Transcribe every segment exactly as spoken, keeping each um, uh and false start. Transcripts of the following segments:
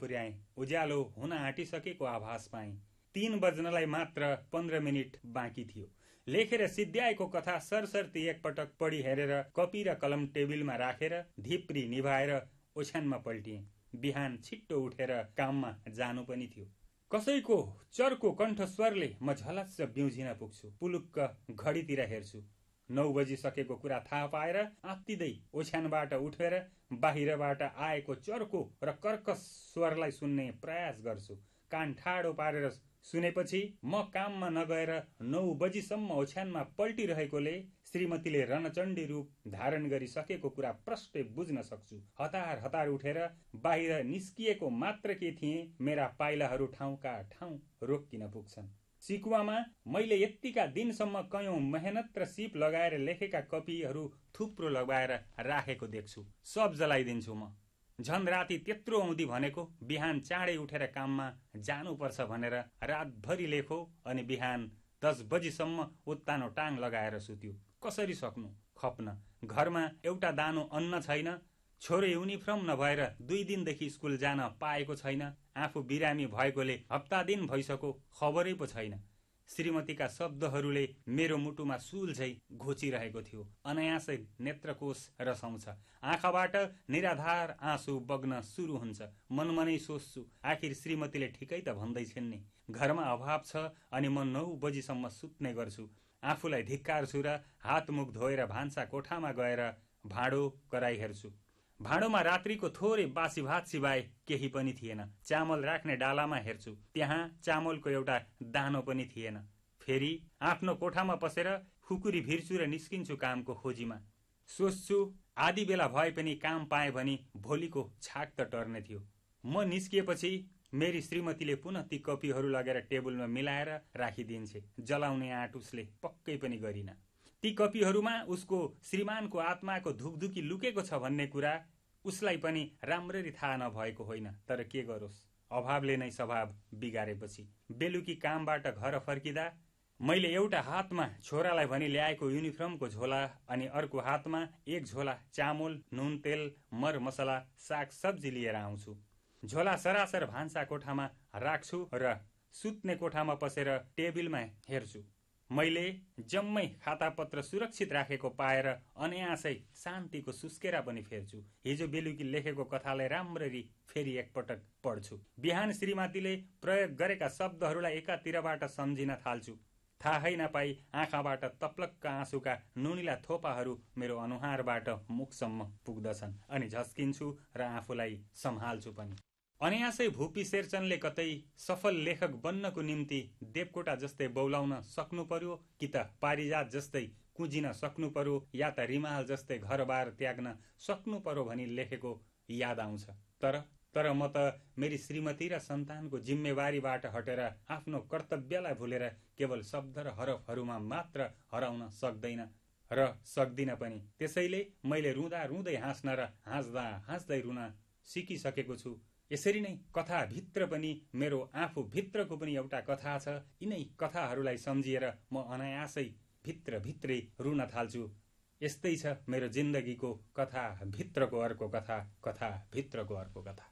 पुर्याएँ। उज्यालो हुन आँटिसकेको आभास पाएँ। तीन बज्नलाई मात्र पन्ध्र मिनट बाँकी थियो। लेखेर सिद्ध्याएको कथा सरसर्ती एकपटक पढी हेरेर कपी र कलम टेबिलमा राखेर धिप्री निभाएर ओछ्यानमा पल्टिएँ। बिहान छिट्टो उठेर काममा जानु पनि थियो। कसैको चर्को कण्ठस्वरले म झलस्स बिउझिन पुग्छु। पुलुक्क घडीतिर हेर्छु। नौ बजिसकेको कुरा थाहा पाएर आत्तिँदै ओछ्यानबाट उठेर बाहिरबाट आएको चर्को र कर्कश स्वरलाई सुन्ने प्रयास गर्छु। कान ठाडो पारेर सुनेपछि म काममा नगएर नौ बजीसम्म ओछ्यानमा पल्टिरहेकोले श्रीमतीले रणचण्डी रूप धारण गरिसकेको कुरा प्रष्टै बुझ्न सक्छु। हतार हतार उठेर बाहिर निस्किएको मात्र के थिएँ, मेरा पाइलाहरू ठाउँका ठाउँ रोक्किन पुग्छन्। सिकुवामा मैले यत्तिका दिनसम्म कयौं मेहनत र सिप लगाएर लेखेका कपीहरू थुप्रो लगाएर राखेको देख्छु। सब जलाइदिन्छु म। झन् राति त्यत्रो आउँदी भनेको बिहान चाँडै उठेर काममा जानुपर्छ भनेर रातभरि लेखो अनि बिहान दस बजीसम्म उत्तानो टाङ लगाएर सुत्यो। कसरी सक्नु खप्न? घरमा एउटा दानो अन्न छैन। छोरो युनिफर्म नभएर दुई दिनदेखि स्कुल जान पाएको छैन। आफू बिरामी भएकोले हप्ता दिन भइसक्यो, खबरै पो छैन। श्रीमतीका शब्दहरूले मेरो मुटुमा सुल झै घोचिरहेको थियो। अनायासै नेत्रकोश रसाउँछ। आँखाबाट निराधार आँसु बग्न सुरु हुन्छ। मनमनै सोच्छु, आखिर श्रीमतीले ठिकै त भन्दै छिन् नि। घरमा अभाव छ अनि म नौ बजीसम्म सुत्ने गर्छु। आफूलाई धिक्कार्छु र हात मुख धोएर भान्सा कोठामा गएर भाँडो कराई हेर्छु। भाँडोमा रात्रिको थोरै बासी भात सिवाय केही पनि थिएन। चामल राख्ने डालामा हेर्छु, त्यहाँ चामलको एउटा दानो पनि थिएन। फेरि आफ्नो कोठामा पसेर खुकुरी भिर्छु र निस्किन्छु कामको खोजीमा। सोच्छु आधी बेला भए पनि काम पाएँ भने भोलिको छाक त टर्ने थियो। म निस्किएपछि मेरी श्रीमतीले पुनः ती कपीहरू लगेर टेबलमा मिलाएर राखिदिन्छे। जलाउने आँट उसले पक्कै पनि गरिन। ती कपीहरूमा उसको श्रीमानको आत्माको धुकधुकी लुकेको छ भन्ने कुरा उसलाई पनि राम्ररी थाहा नभएको होइन। तर के गरोस्, अभावले नै स्वभाव बिगारेपछि। बेलुकी कामबाट घर फर्किँदा मैले एउटा हातमा छोरालाई भनी ल्याएको युनिफर्मको झोला अनि अर्को हातमा एक झोला चामल, नुन, तेल, मर मसला, साग सब्जी लिएर आउँछु। झोला सरासर भान्सा कोठामा राख्छु र सुत्ने कोठामा पसेर टेबिलमा हेर्छु। मैले जम्मै खातापत्र सुरक्षित राखेको पाएर अनायासै शान्तिको सुस्केरा पनि फेर्छु। हिजो बेलुकी लेखेको कथालाई राम्ररी फेरि एकपटक पढ्छु। बिहान श्रीमतीले प्रयोग गरेका शब्दहरूलाई एकातिरबाट सम्झिन थाल्छु। थाहै नपाई आँखाबाट तप्लक्क आँसुका नुनिला थोपाहरू मेरो अनुहारबाट मुखसम्म पुग्दछन् अनि झस्किन्छु र आफूलाई सम्हाल्छु पनि। अनायासै भूपी शेरचनले कतै सफल लेखक बन्नको निम्ति देवकोटा जस्तै बौलाउन सक्नु पर्यो कि त पारिजात जस्तै कुजिन सक्नु पर्यो या त रिमाल जस्तै घरबार त्याग्न सक्नु पर्यो भनी लेखेको याद आउँछ। तर तर म त मेरी श्रीमती र सन्तानको जिम्मेवारीबाट हटेर आफ्नो कर्तव्यलाई भुलेर केवल शब्द र हरफहरूमा मात्र हराउन सक्दैन र सक्दिन पनि। त्यसैले मैले रुँदा रुँदै हाँस्न र हाँस्दा हाँस्दै रुन सिकिसकेको छु। यसरी नै कथाभित्र पनि मेरो आफू भित्रको पनि एउटा कथा छ। यिनै कथाहरूलाई सम्झिएर म अनायासै भित्र भित्रै रुन थाल्छु। यस्तै छ मेरो जिन्दगीको कथा भित्रको अर्को कथा, कथा भित्रको अर्को कथा।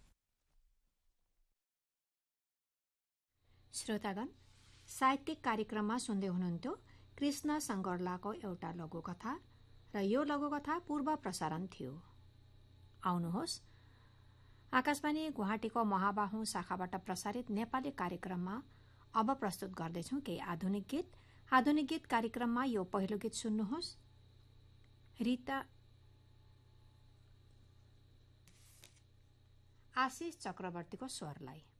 श्रोतागण, साहित्यिक कार्यक्रममा सुन्दै हुनुहुन्थ्यो कृष्ण सङ्गरलाको एउटा लघुकथा र यो लघुकथा पूर्व प्रसारण थियो। आउनुहोस् आकाशवाणी गुवाहाटीको महाबाहु शाखाबाट प्रसारित नेपाली कार्यक्रममा अब प्रस्तुत गर्दैछौं केही आधुनिक गीत। आधुनिक गीत कार्यक्रममा यो पहिलो गीत सुन्नुहोस्। रीता आशिष चक्रवर्तीको स्वरलाई।